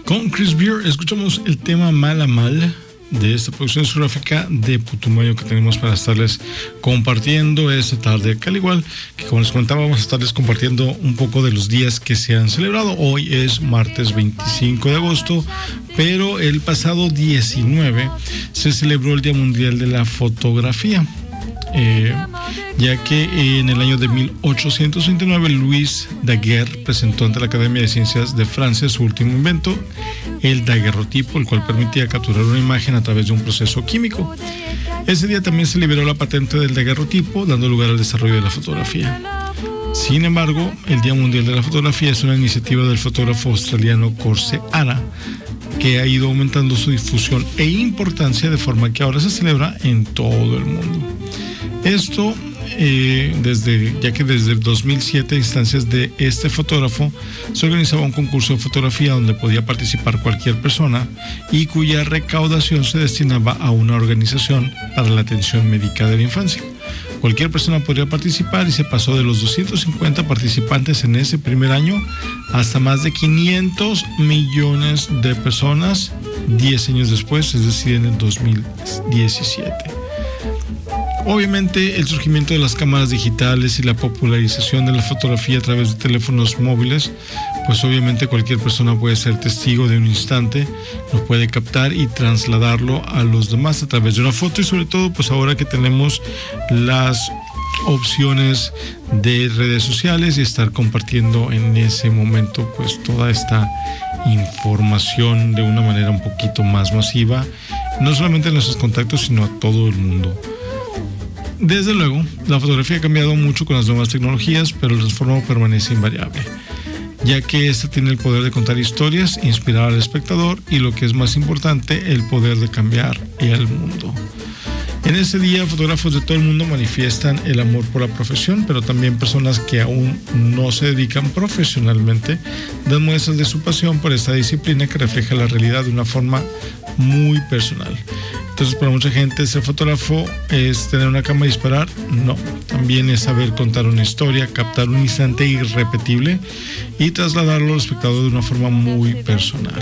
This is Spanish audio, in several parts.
Con Chris Beer escuchamos el tema Mal a Mal de esta producción discográfica de Putumayo que tenemos para estarles compartiendo esta tarde, que al igual que como les comentaba, vamos a estarles compartiendo un poco de los días que se han celebrado. Hoy es martes 25 de agosto, pero el pasado 19 se celebró el Día Mundial de la Fotografía, ya que en el año de 1829 Louis Daguerre presentó ante la Academia de Ciencias de Francia su último invento, el daguerrotipo, el cual permitía capturar una imagen a través de un proceso químico. Ese día también se liberó la patente del daguerrotipo, dando lugar al desarrollo de la fotografía. Sin embargo, el Día Mundial de la Fotografía es una iniciativa del fotógrafo australiano Corse Hara, que ha ido aumentando su difusión e importancia de forma que ahora se celebra en todo el mundo. Esto ya que desde el 2007, a instancias de este fotógrafo, se organizaba un concurso de fotografía donde podía participar cualquier persona y cuya recaudación se destinaba a una organización para la atención médica de la infancia. Cualquier persona podría participar y se pasó de los 250 participantes en ese primer año hasta más de 500 millones de personas 10 años después, es decir, en el 2017. Obviamente, el surgimiento de las cámaras digitales y la popularización de la fotografía a través de teléfonos móviles, pues obviamente cualquier persona puede ser testigo de un instante, lo puede captar y trasladarlo a los demás a través de una foto, y sobre todo pues ahora que tenemos las opciones de redes sociales y estar compartiendo en ese momento pues toda esta información de una manera un poquito más masiva, no solamente a nuestros contactos sino a todo el mundo. Desde luego, la fotografía ha cambiado mucho con las nuevas tecnologías, pero el transformo permanece invariable, ya que esta tiene el poder de contar historias, inspirar al espectador y, lo que es más importante, el poder de cambiar el mundo. En este día, fotógrafos de todo el mundo manifiestan el amor por la profesión, pero también personas que aún no se dedican profesionalmente dan muestras de su pasión por esta disciplina que refleja la realidad de una forma muy personal. Entonces, para mucha gente, ser fotógrafo es tener una cámara y disparar. No, también es saber contar una historia, captar un instante irrepetible y trasladarlo al espectador de una forma muy personal.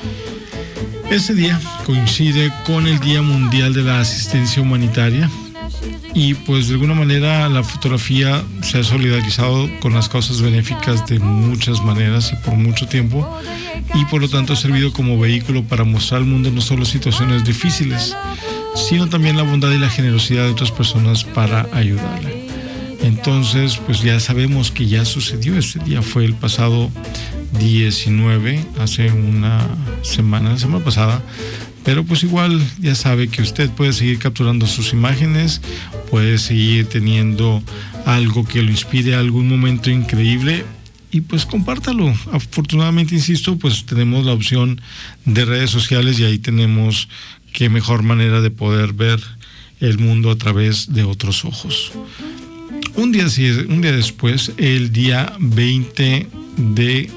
Este día coincide con el Día Mundial de la Asistencia Humanitaria y pues de alguna manera la fotografía se ha solidarizado con las causas benéficas de muchas maneras y por mucho tiempo, y por lo tanto ha servido como vehículo para mostrar al mundo no solo situaciones difíciles, sino también la bondad y la generosidad de otras personas para ayudarle. Entonces pues ya sabemos que ya sucedió. Este día fue el pasado 19, hace una semana, la semana pasada, pero pues igual ya sabe que usted puede seguir capturando sus imágenes, puede seguir teniendo algo que lo inspire a algún momento increíble y pues compártalo. Afortunadamente, insisto, pues tenemos la opción de redes sociales y ahí tenemos qué mejor manera de poder ver el mundo a través de otros ojos. Un día después, el día 20 de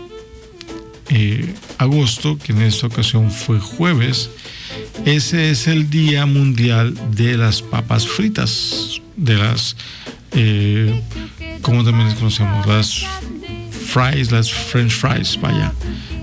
agosto, que en esta ocasión fue jueves, ese es el Día Mundial de las Papas Fritas, de las, como también les conocemos, las fries, las French fries, vaya.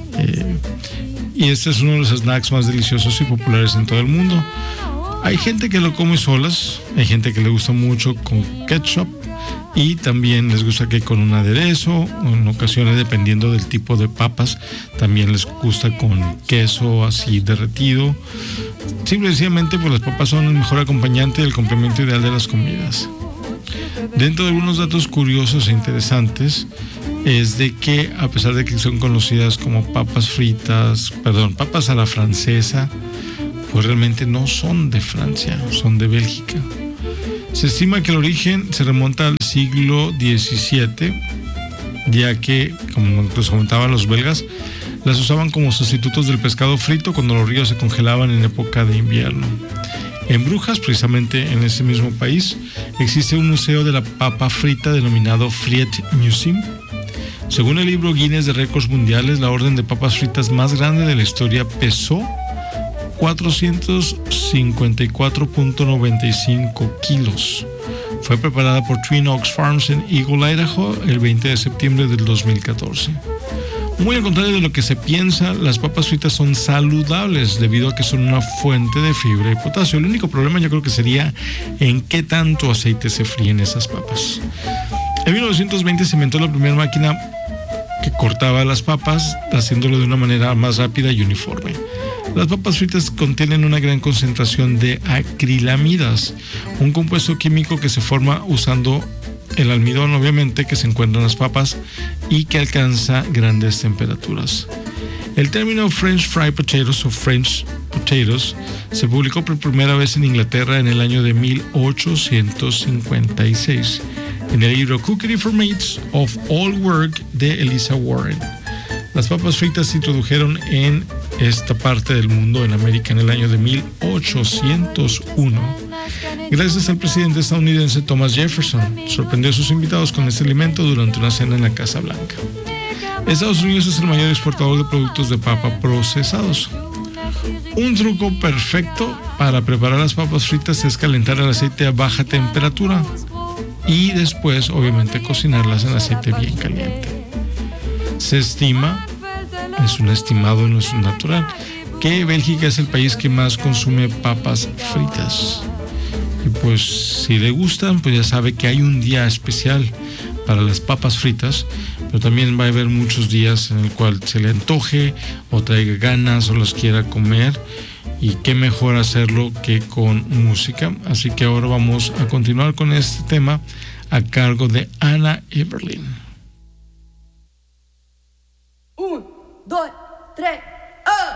Y este es uno de los snacks más deliciosos y populares en todo el mundo. Hay gente que lo come solas, hay gente que le gusta mucho con ketchup y también les gusta que con un aderezo, en ocasiones dependiendo del tipo de papas, también les gusta con queso así derretido. Simple y sencillamente pues las papas son el mejor acompañante y el complemento ideal de las comidas. Dentro de algunos datos curiosos e interesantes es de que a pesar de que son conocidas como papas a la francesa, pues realmente no son de Francia, son de Bélgica. Se estima que el origen se remonta al siglo XVII, ya que, como nos comentaban, los belgas las usaban como sustitutos del pescado frito cuando los ríos se congelaban en época de invierno. En Brujas, precisamente en ese mismo país, existe un museo de la papa frita denominado Friet Museum. Según el libro Guinness de Récords Mundiales, la orden de papas fritas más grande de la historia pesó 454.95 kilos. Fue preparada por Twin Oaks Farms en Eagle, Idaho, el 20 de septiembre del 2014. Muy al contrario de lo que se piensa, las papas fritas son saludables debido a que son una fuente de fibra y potasio. El único problema yo creo que sería en qué tanto aceite se fríen esas papas. En 1920 se inventó la primera máquina que cortaba las papas, haciéndolo de una manera más rápida y uniforme. Las papas fritas contienen una gran concentración de acrilamidas, un compuesto químico que se forma usando el almidón, obviamente, que se encuentra en las papas y que alcanza grandes temperaturas. El término French fried potatoes o French potatoes se publicó por primera vez en Inglaterra en el año de 1856 en el libro Cookery for Maids of All Work de Eliza Warren. Las papas fritas se introdujeron en esta parte del mundo, en América, en el año de 1801. Gracias al presidente estadounidense Thomas Jefferson, sorprendió a sus invitados con este alimento durante una cena en la Casa Blanca. Estados Unidos es el mayor exportador de productos de papa procesados. Un truco perfecto para preparar las papas fritas es calentar el aceite a baja temperatura y después, obviamente, cocinarlas en aceite bien caliente. Se estima, es un estimado, no es un natural, que Bélgica es el país que más consume papas fritas. Y pues si le gustan, pues ya sabe que hay un día especial para las papas fritas, pero también va a haber muchos días en el cual se le antoje o traiga ganas o las quiera comer, y qué mejor hacerlo que con música. Así que ahora vamos a continuar con este tema a cargo de Anna Everlin.